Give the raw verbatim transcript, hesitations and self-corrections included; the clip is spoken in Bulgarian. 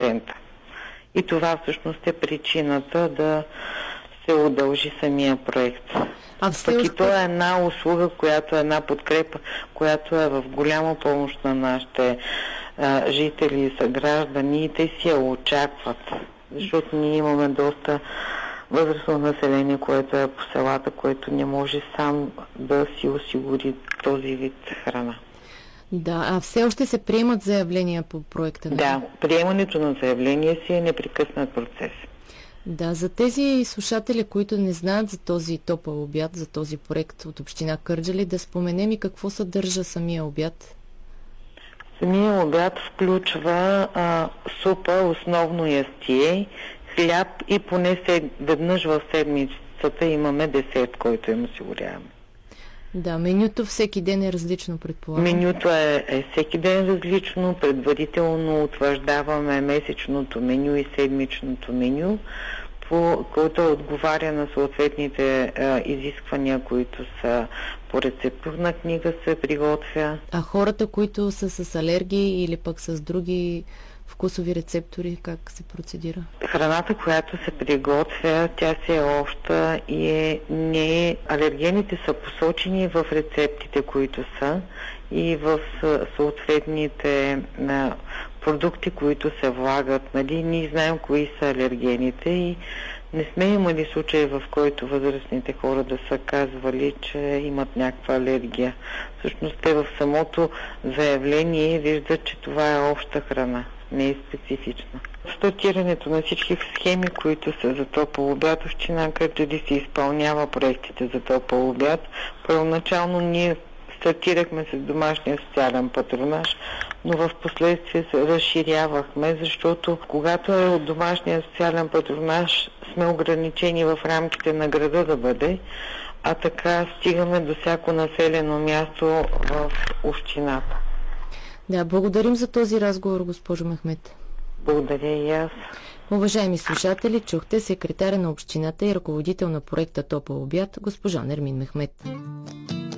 процента. И това всъщност е причината да се удължи самия проект. А все Пък още... и то е една услуга, която е една подкрепа, която е в голяма помощ на нашите а, жители и съграждани, и те си я очакват. Защото ние имаме доста възрастно население, което е по селата, което не може сам да си осигури този вид храна. Да, а все още се приемат заявления по проекта? Да, приемането на заявление си е непрекъснат процес. Да, за тези слушатели, които не знаят за този топъл обяд, за този проект от община Кърджали, да споменем и какво съдържа самия обяд. Самия обяд включва а, супа, основно ястие, хляб и поне сед... веднъж в седмицата имаме десерт, който им осигуряваме. Да, менюто всеки ден е различно, предполагам. Менюто е, е всеки ден различно, предварително утвърждаваме месечното меню и седмичното меню, по което отговаря на съответните а, изисквания, които са по рецептурна книга се приготвя. А хората, които са с алергии или пък с други вкусови рецептори, как се процедира? Храната, която се приготвя, тя си е обща и е, не е... Алергените са посочени в рецептите, които са, и в съответните на, продукти, които се влагат. Нали? Ние знаем кои са алергените и не сме имали случаи, в който възрастните хора да са казвали, че имат някаква алергия. Всъщност те в самото заявление виждат, че това е обща храна, не е специфична. Стартирането на всички схеми, които са за топъл обяд, община Кърджали си изпълнява проектите за топъл обяд. Първоначално ние стартирахме с домашния социален патронаж, но в последствие се разширявахме, защото когато е от домашния социален патронаж, сме ограничени в рамките на града да бъде, а така стигаме до всяко населено място в общината. Да, благодарим за този разговор, госпожо Мехмет. Благодаря и аз. Уважаеми слушатели, чухте секретаря на общината и ръководител на проекта Топъл обяд, госпожа Нермин Мехмет.